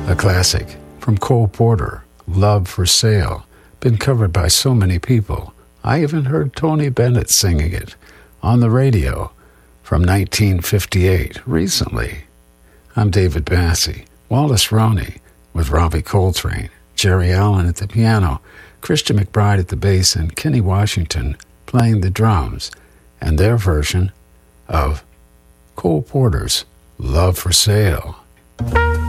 A classic from Cole Porter, Love for Sale, been covered by so many people. I even heard Tony Bennett singing it on the radio from 1958 recently. I'm David Bassey. Wallace Roney with Robbie Coltrane, Jerry Allen at the piano, Christian McBride at the bass, and Kenny Washington playing the drums, and their version of Cole Porter's Love for Sale.